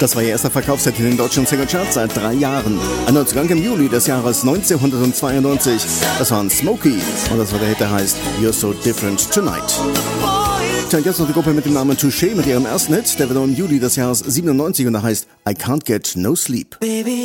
Das war ihr erster Verkaufshit in den deutschen Singlecharts seit 3 Jahren. Ein Neuzugang im Juli des Jahres 1992. Das war ein Smokey und das war der Hit, der heißt You're So Different Tonight. Tja, jetzt noch die Gruppe mit dem Namen Touché mit ihrem ersten Hit, der wird im Juli des Jahres 97 und der heißt I Can't Get No Sleep.